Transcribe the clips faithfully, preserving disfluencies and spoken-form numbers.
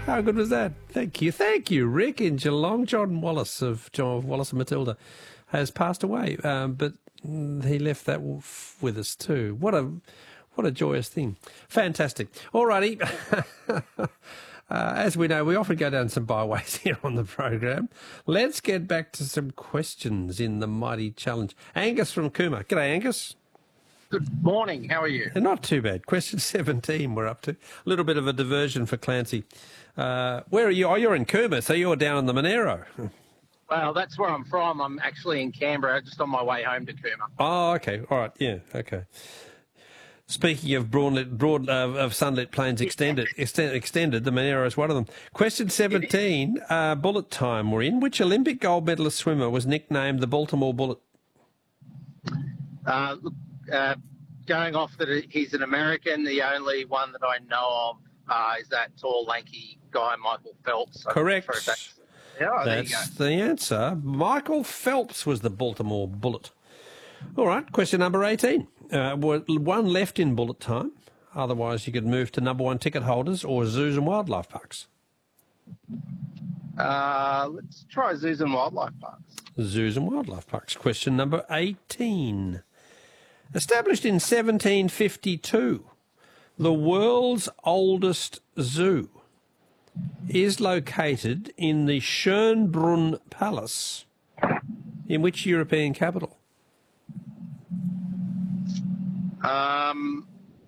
How good was that? Thank you. Thank you, Rick in Geelong. John Wallace of John Wallace and Matilda has passed away, um, but he left that with us too. What a what a joyous thing. Fantastic. All righty. uh, as we know, we often go down some byways here on the program. Let's get back to some questions in the Mighty Challenge. Angus from Cooma. G'day, Angus. Good morning. How are you? Not too bad. Question seventeen we're up to. A little bit of a diversion for Clancy. Uh, where are you? Oh, you're in Cooma, so you're down in the Monero. Well, that's where I'm from. I'm actually in Canberra, just on my way home to Cooma. Oh, okay. All right. Yeah, okay. Speaking of broad, broad uh, of sunlit plains extended, extend, extended, the Monero is one of them. Question seventeen, uh, bullet time we're in. Which Olympic gold medalist swimmer was nicknamed the Baltimore Bullet? Uh, look, uh, going off that he's an American, the only one that I know of uh, is that tall, lanky guy, Michael Phelps. Correct. That's, yeah, there you go. That's the answer. Michael Phelps was the Baltimore Bullet. All right, question number eighteen. Uh, one left in bullet time. Otherwise, you could move to number one ticket holders or zoos and wildlife parks. Uh, let's try zoos and wildlife parks. Zoos and wildlife parks. Question number eighteen. Established in seventeen fifty-two, the world's oldest zoo is located in the Schönbrunn Palace. In which European capital? Um,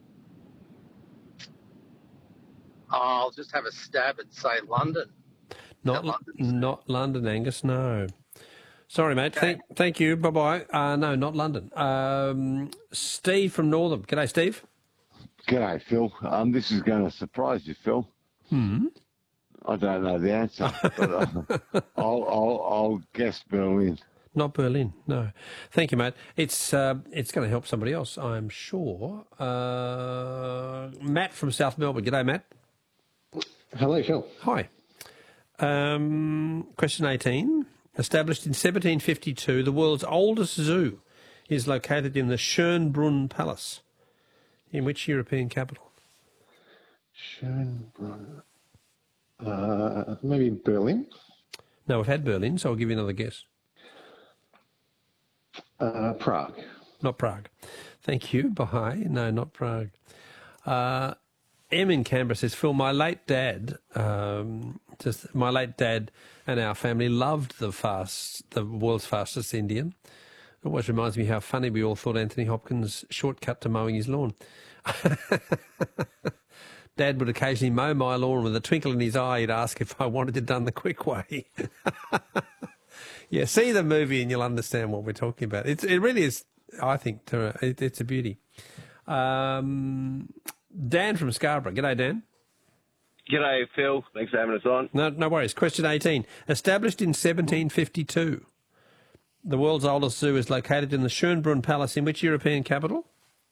I'll just have a stab and say London. Not London, not London, Angus, no. Sorry, mate. Okay. Thank, thank you. Bye-bye. Uh, no, not London. Um, Steve from Northam. G'day, Steve. G'day, Phil. Um, this is going to surprise you, Phil. Hmm. I don't know the answer, but uh, I'll, I'll, I'll guess Berlin. Not Berlin, no. Thank you, mate. It's uh, it's going to help somebody else, I'm sure. Uh, Matt from South Melbourne. G'day, Matt. Hello, Phil. Hi. Um, question eighteen. Established in seventeen fifty-two, the world's oldest zoo is located in the Schönbrunn Palace. In which European capital? Schönbrunn. Uh, maybe Berlin? No, we've had Berlin, so I'll give you another guess. Uh, Prague. Not Prague. Thank you. Bye. No, not Prague. Uh, M in Canberra says, Phil, my late dad, um, just my late dad and our family loved the fast, the world's fastest Indian. It always reminds me how funny we all thought Anthony Hopkins' shortcut to mowing his lawn. Dad would occasionally mow my lawn with a twinkle in his eye. He'd ask if I wanted it done the quick way. Yeah, see the movie and you'll understand what we're talking about. It's, it really is, I think, it, it's a beauty. Um, Dan from Scarborough. G'day, Dan. G'day, Phil. Thanks for having us on. No, no worries. Question eighteen. Established in seventeen fifty-two, the world's oldest zoo is located in the Schönbrunn Palace. In which European capital?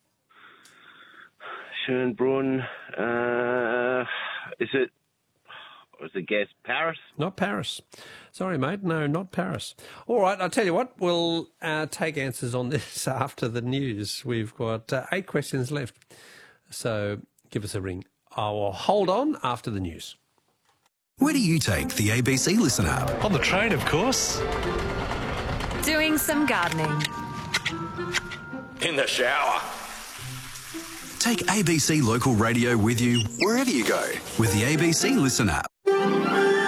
Schönbrunn. Uh, is it, was the guess Paris? Not Paris. Sorry, mate. No, not Paris. All right, I'll tell you what. We'll uh, take answers on this after the news. We've got uh, eight questions left. So give us a ring. I will hold on after the news. Where do you take the A B C Listen app? On the train, of course. Doing some gardening. In the shower. Take A B C Local Radio with you wherever you go with the A B C Listen app.